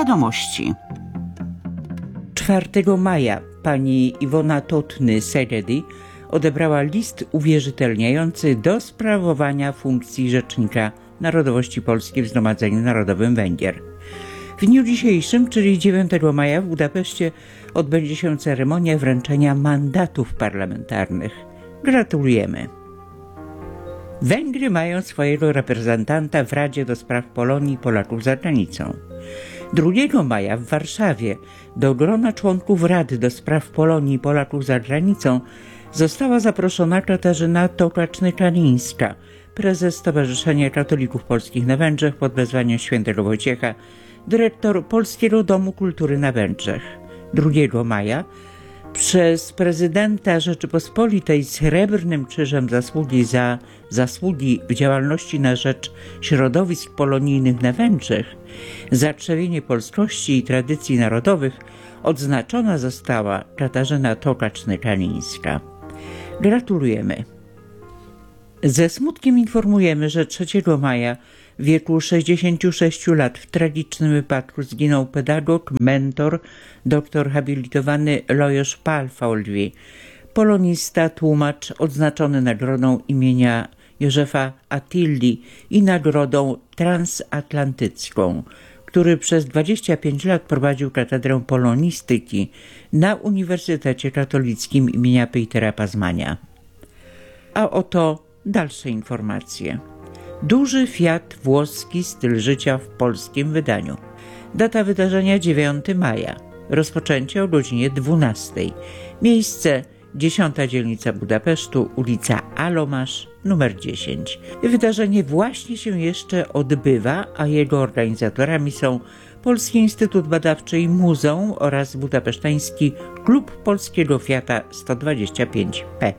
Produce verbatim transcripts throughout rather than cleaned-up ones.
Wiadomości. czwartego maja pani Iwona Totny-Seredy odebrała list uwierzytelniający do sprawowania funkcji Rzecznika Narodowości Polskiej w Zgromadzeniu Narodowym Węgier. W dniu dzisiejszym, czyli dziewiątego maja, w Budapeszcie odbędzie się ceremonia wręczenia mandatów parlamentarnych. Gratulujemy! Węgry mają swojego reprezentanta w Radzie do Spraw Polonii i Polaków za granicą. drugiego maja w Warszawie do grona członków Rady do Spraw Polonii i Polaków za granicą została zaproszona Katarzyna Tokaczny-Kalińska, prezes Stowarzyszenia Katolików Polskich na Węgrzech pod wezwaniem świętego Wojciecha, dyrektor Polskiego Domu Kultury na Węgrzech. drugiego maja przez prezydenta Rzeczypospolitej Srebrnym Krzyżem Zasługi za zasługi w działalności na rzecz środowisk polonijnych na Węgrzech za krzewienie polskości i tradycji narodowych odznaczona została Katarzyna Tokaczny-Kalińska. Gratulujemy. Ze smutkiem informujemy, że trzeciego maja w wieku sześćdziesięciu sześciu lat w tragicznym wypadku zginął pedagog, mentor, doktor habilitowany Lajos Pálfalvi, polonista, tłumacz odznaczony nagrodą imienia Józefa Attilli i nagrodą transatlantycką, który przez dwadzieścia pięć lat prowadził katedrę polonistyki na Uniwersytecie Katolickim imienia Petera Pazmania. A oto dalsze informacje. Duży Fiat włoski styl życia w polskim wydaniu. Data wydarzenia dziewiątego maja. Rozpoczęcie o godzinie dwunastej. Miejsce dziesiąta dzielnica Budapesztu, ulica Alomasz, numer dziesięć. Wydarzenie właśnie się jeszcze odbywa, a jego organizatorami są Polski Instytut Badawczy i Muzeum oraz Budapesztański Klub Polskiego Fiata sto dwadzieścia pięć P.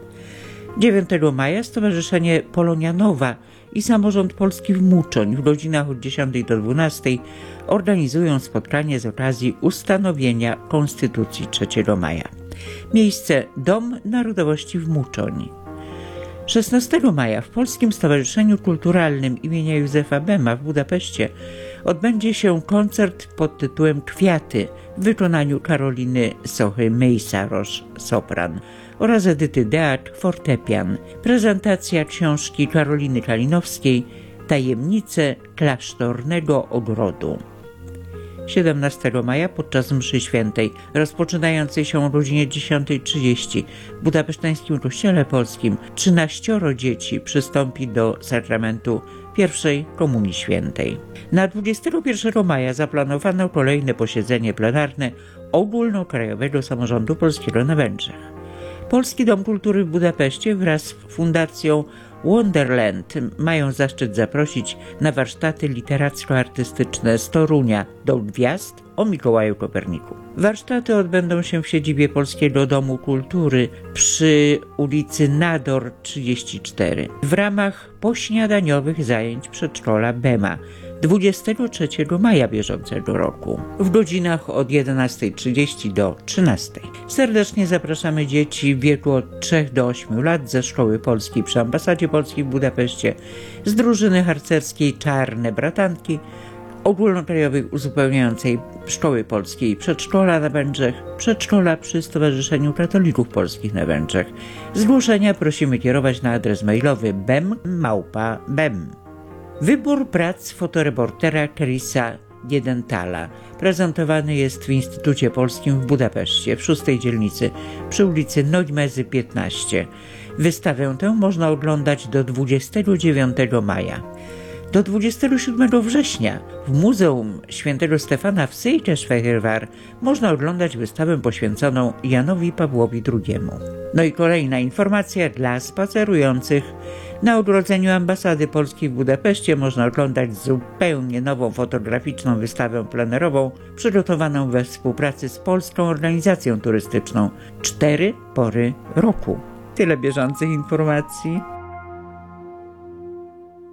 dziewiątego maja Stowarzyszenie Polonia Nowa i Samorząd Polski w Muczoń w godzinach od dziesiątej do dwunastej organizują spotkanie z okazji ustanowienia Konstytucji trzeciego maja. Miejsce Dom Narodowości w Muczoń. szesnastego maja w Polskim Stowarzyszeniu Kulturalnym imienia Józefa Bema w Budapeszcie odbędzie się koncert pod tytułem Kwiaty w wykonaniu Karoliny Sochy-Mejsarosz, sopran, oraz Edyty Deak, fortepian. Prezentacja książki Karoliny Kalinowskiej Tajemnice Klasztornego Ogrodu. siedemnastego maja podczas mszy świętej rozpoczynającej się o godzinie dziesiątej trzydzieści w Budapesztańskim Kościele Polskim trzynaścioro dzieci przystąpi do sakramentu pierwszej Komunii Świętej. Na dwudziestego pierwszego maja zaplanowano kolejne posiedzenie plenarne Ogólnokrajowego Samorządu Polskiego na Węgrzech. Polski Dom Kultury w Budapeszcie wraz z Fundacją Wonderland mają zaszczyt zaprosić na warsztaty literacko-artystyczne z Torunia do Gwiazd o Mikołaju Koperniku. Warsztaty odbędą się w siedzibie Polskiego Domu Kultury przy ulicy Nador trzydzieści cztery w ramach pośniadaniowych zajęć przedszkola Bema dwudziestego trzeciego maja bieżącego roku w godzinach od jedenastej trzydzieści do trzynastej. Serdecznie zapraszamy dzieci w wieku od trzech do ośmiu lat ze Szkoły Polskiej przy Ambasadzie Polskiej w Budapeszcie, z drużyny harcerskiej Czarne Bratanki, Ogólnokrajowej Uzupełniającej Szkoły Polskiej i Przedszkola na Węgrzech, Przedszkola przy Stowarzyszeniu Katolików Polskich na Węgrzech. Zgłoszenia prosimy kierować na adres mailowy bem małpa bem. Wybór prac fotoreportera Chrisa Giedentala prezentowany jest w Instytucie Polskim w Budapeszcie w szóstej dzielnicy przy ulicy Noćmezy piętnaście. Wystawę tę można oglądać do dwudziestego dziewiątego maja. Do dwudziestego siódmego września w Muzeum Świętego Stefana w Székesfehérvár można oglądać wystawę poświęconą Janowi Pawłowi drugiemu. No i kolejna informacja dla spacerujących. Na ogrodzeniu Ambasady Polskiej w Budapeszcie można oglądać zupełnie nową fotograficzną wystawę plenerową przygotowaną we współpracy z Polską Organizacją Turystyczną. Cztery pory roku. Tyle bieżących informacji.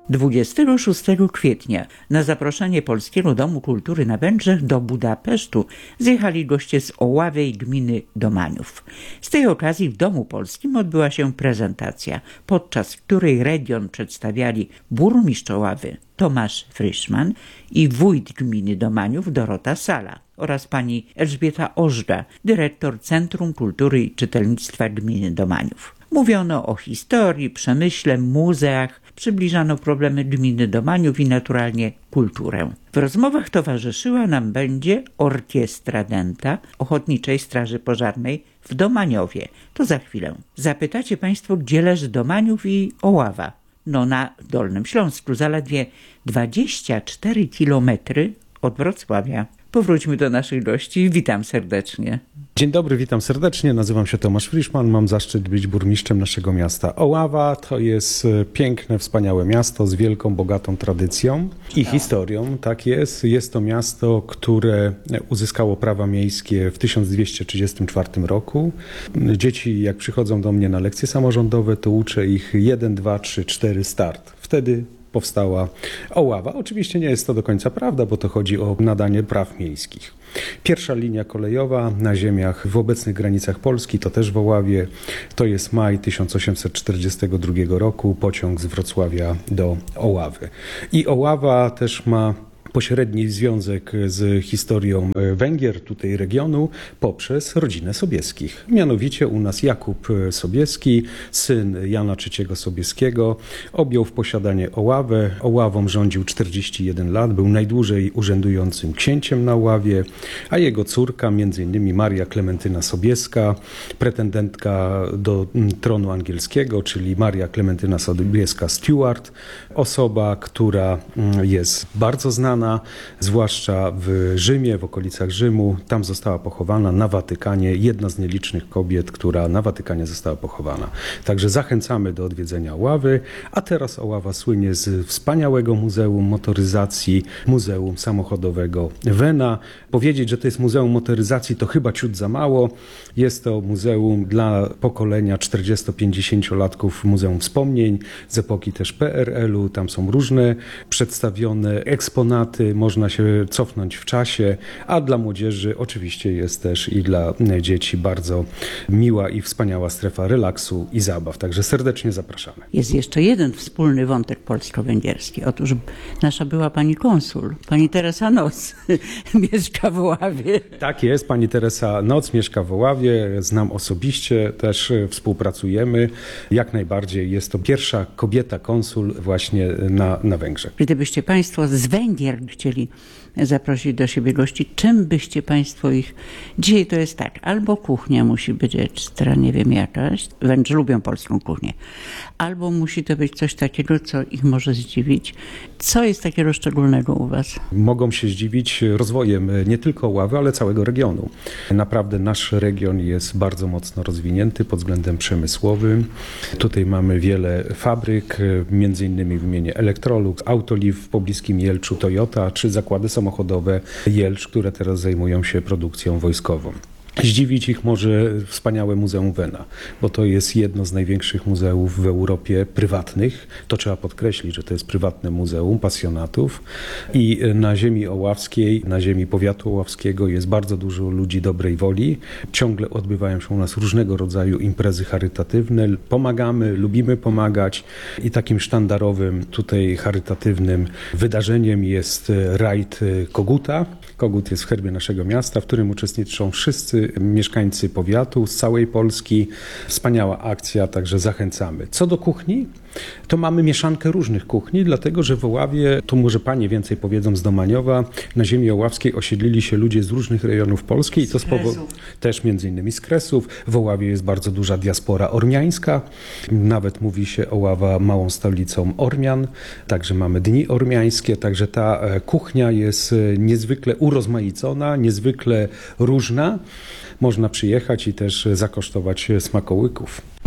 dwudziestego szóstego kwietnia na zaproszenie Polskiego Domu Kultury na Węgrzech do Budapesztu zjechali goście z Oławy i gminy Domaniów. Z tej okazji w Domu Polskim odbyła się prezentacja, podczas której region przedstawiali burmistrz Oławy Tomasz Friszman i wójt gminy Domaniów Dorota Sala oraz pani Elżbieta Ożda, dyrektor Centrum Kultury i Czytelnictwa gminy Domaniów. Mówiono o historii, przemyśle, muzeach, przybliżano problemy gminy Domaniów i naturalnie kulturę. W rozmowach towarzyszyła nam będzie orkiestra dęta Ochotniczej Straży Pożarnej w Domaniowie. To za chwilę. Zapytacie państwo, gdzie leży Domaniów i Oława? No na Dolnym Śląsku, zaledwie dwadzieścia cztery kilometry od Wrocławia. Powróćmy do naszych gości. Witam serdecznie. Dzień dobry, witam serdecznie. Nazywam się Tomasz Friszman. Mam zaszczyt być burmistrzem naszego miasta. Oława to jest piękne, wspaniałe miasto z wielką, bogatą tradycją i historią. Tak jest. Jest to miasto, które uzyskało prawa miejskie w tysiąc dwieście trzydziestym czwartym roku. Dzieci, jak przychodzą do mnie na lekcje samorządowe, to uczę ich jeden, dwa, trzy, cztery, start. Wtedy powstała Oława. Oczywiście nie jest to do końca prawda, bo to chodzi o nadanie praw miejskich. Pierwsza linia kolejowa na ziemiach w obecnych granicach Polski, to też w Oławie, to jest maj tysiąc osiemset czterdziestego drugiego roku, pociąg z Wrocławia do Oławy. I Oława też ma pośredni związek z historią Węgier, tutaj regionu, poprzez rodzinę Sobieskich. Mianowicie u nas Jakub Sobieski, syn Jana trzeciego Sobieskiego, objął w posiadanie Oławę. Oławą rządził czterdzieści jeden lat, był najdłużej urzędującym księciem na Oławie, a jego córka, między innymi Maria Klementyna Sobieska, pretendentka do tronu angielskiego, czyli Maria Klementyna Sobieska Stuart, osoba, która jest bardzo znana, zwłaszcza w Rzymie, w okolicach Rzymu. Tam została pochowana na Watykanie, jedna z nielicznych kobiet, która na Watykanie została pochowana. Także zachęcamy do odwiedzenia Oławy, a teraz Oława słynie z wspaniałego Muzeum Motoryzacji, Muzeum Samochodowego Wena. Powiedzieć, że to jest Muzeum Motoryzacji, to chyba ciut za mało. Jest to muzeum dla pokolenia czterdziesto-pięćdziesięciolatków, Muzeum Wspomnień z epoki też P R L-u. Tam są różne przedstawione eksponaty, można się cofnąć w czasie, a dla młodzieży oczywiście jest też i dla dzieci bardzo miła i wspaniała strefa relaksu i zabaw. Także serdecznie zapraszamy. Jest jeszcze jeden wspólny wątek polsko-węgierski. Otóż nasza była pani konsul, pani Teresa Noc, mieszka w Oławie. Tak jest, pani Teresa Noc mieszka w Oławie, znam osobiście, też współpracujemy. Jak najbardziej jest to pierwsza kobieta konsul właśnie na, na Węgrzech. Gdybyście państwo z Węgier chcieli zaprosić do siebie gości, czym byście państwo ich... Dzisiaj to jest tak, albo kuchnia musi być ekstra, nie wiem jakaś, Węgrzy lubią polską kuchnię, albo musi to być coś takiego, co ich może zdziwić. Co jest takiego szczególnego u was? Mogą się zdziwić rozwojem nie tylko Oławy, ale całego regionu. Naprawdę nasz region jest bardzo mocno rozwinięty pod względem przemysłowym. Tutaj mamy wiele fabryk, między innymi wymienię Electrolux, Autoliv w pobliskim Jelczu, Toyota, czy zakłady samochodowe Jelcz, które teraz zajmują się produkcją wojskową. Zdziwić ich może wspaniałe Muzeum Wena, bo to jest jedno z największych muzeów w Europie prywatnych. To trzeba podkreślić, że to jest prywatne muzeum pasjonatów i na ziemi oławskiej, na ziemi powiatu oławskiego jest bardzo dużo ludzi dobrej woli. Ciągle odbywają się u nas różnego rodzaju imprezy charytatywne. Pomagamy, lubimy pomagać i takim sztandarowym tutaj charytatywnym wydarzeniem jest rajd Koguta. Kogut jest w herbie naszego miasta, w którym uczestniczą wszyscy mieszkańcy powiatu z całej Polski. Wspaniała akcja, także zachęcamy. Co do kuchni, to mamy mieszankę różnych kuchni, dlatego że w Oławie, tu może panie więcej powiedzą z Domaniowa, na ziemi oławskiej osiedlili się ludzie z różnych rejonów Polski i to z powodu też między innymi z Kresów. W Oławie jest bardzo duża diaspora ormiańska, nawet mówi się Oława małą stolicą Ormian, także mamy dni ormiańskie, także ta kuchnia jest niezwykle urozmaicona, niezwykle różna. Można przyjechać i też zakosztować smakołyków.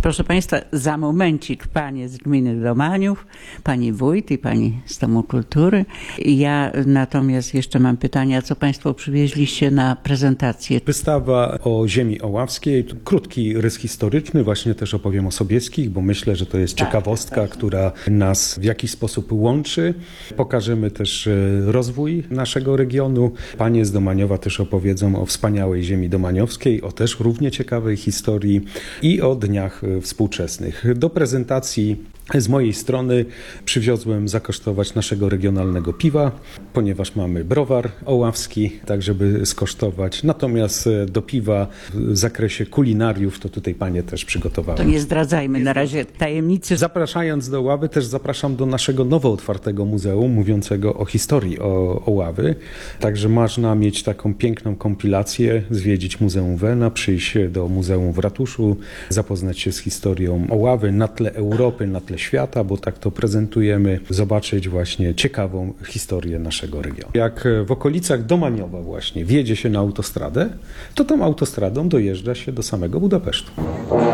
Proszę Państwa, za momencik panie z gminy Domaniów, pani wójt i pani z Domu Kultury. Ja natomiast jeszcze mam pytania, co Państwo przywieźliście na prezentację? Wystawa o ziemi oławskiej, krótki rys historyczny, właśnie też opowiem o Sobieskich, bo myślę, że to jest Tak, ciekawostka, tak. która nas w jakiś sposób łączy. Pokażemy też e, rozwój naszego regionu. Panie z Domaniowa też opowiedzą o wspaniałej ziemi domaniowskiej, o też równie ciekawej historii i o dniach e, współczesnych. Do prezentacji z mojej strony przywiozłem zakosztować naszego regionalnego piwa, ponieważ mamy browar oławski, tak żeby skosztować. Natomiast do piwa w zakresie kulinariów to tutaj panie też przygotowały. To nie zdradzajmy na razie tajemnicy. Zapraszając do Oławy, też zapraszam do naszego nowo otwartego muzeum mówiącego o historii o Oławy. Także można mieć taką piękną kompilację, zwiedzić Muzeum Wena, przyjść do Muzeum w Ratuszu, zapoznać się z historią Oławy na tle Europy, na tle świata, bo tak to prezentujemy, zobaczyć właśnie ciekawą historię naszego regionu. Jak w okolicach Domaniowa właśnie wjedzie się na autostradę, to tą autostradą dojeżdża się do samego Budapesztu.